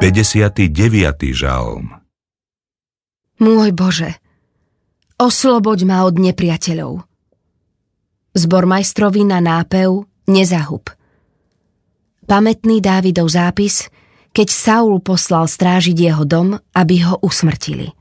59. žalm. Môj Bože, osloboď ma od nepriateľov. Zbormajstrovi na nápev nezahub. Pamätný Dávidov zápis, keď Saul poslal strážiť jeho dom, aby ho usmrtili.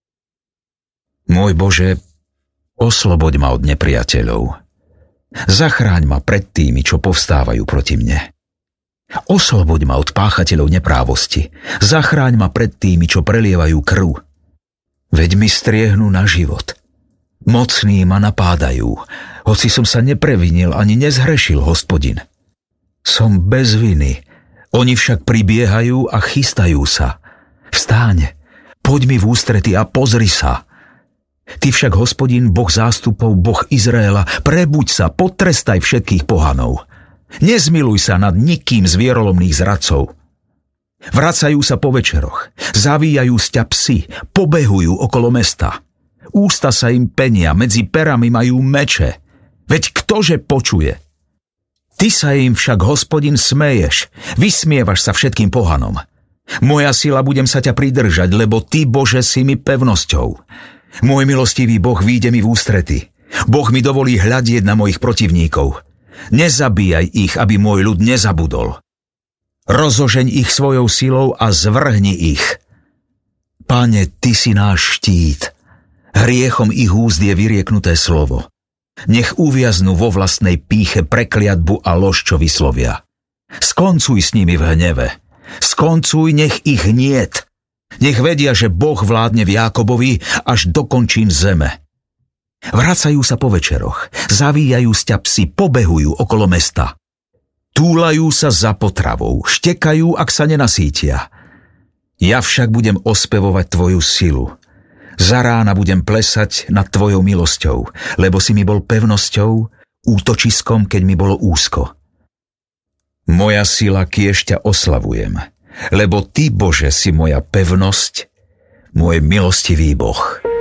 Môj Bože, osloboď ma od nepriateľov. Zachráň ma pred tými, čo povstávajú proti mne. Osloboď ma od páchateľov neprávosti. Zachráň ma pred tými, čo prelievajú krv. Veď mi striehnú na život. Mocní ma napádajú, hoci som sa neprevinil ani nezhrešil, Hospodin. Som bez viny, oni však pribiehajú a chystajú sa. Vstáň, poď mi v ústrety a pozri sa. Ty však, Hospodin, Boh zástupov, Boh Izraela, prebuď sa, potrestaj všetkých pohanov. Nezmiluj sa nad nikým z vierolomných zradcov. Vracajú sa po večeroch, zavíjajú sťa psi, pobehujú okolo mesta. Ústa sa im penia, medzi perami majú meče. Veď ktože počuje? Ty sa im však, Hospodin, smeješ, vysmievaš sa všetkým pohanom. Moja sila, budem sa ťa pridržať, lebo Ty, Bože, si mi pevnosťou. Môj milostivý Boh vyjde mi v ústrety. Boh mi dovolí hľadieť na mojich protivníkov. Nezabíjaj ich, aby môj ľud nezabudol. Rozožeň ich svojou silou a zvrhni ich. Pane, Ty si náš štít. Hriechom ich úst je vyrieknuté slovo. Nech uviaznú vo vlastnej pýche prekliatbu a lož, čo vyslovia. Skoncuj s nimi v hneve. Skoncuj, nech ich niet. Nech vedia, že Boh vládne v Jákobovi až do končín zeme. Vracajú sa po večeroch, zavíjajú sťa psi, pobehujú okolo mesta. Túlajú sa za potravou, štekajú, ak sa nenasítia. Ja však budem ospevovať Tvoju silu. Za rána budem plesať nad Tvojou milosťou, lebo si mi bol pevnosťou, útočiskom, keď mi bolo úzko. Moja sila, kiež ťa oslavujem, lebo Ty, Bože, si moja pevnosť, môj milostivý Boh.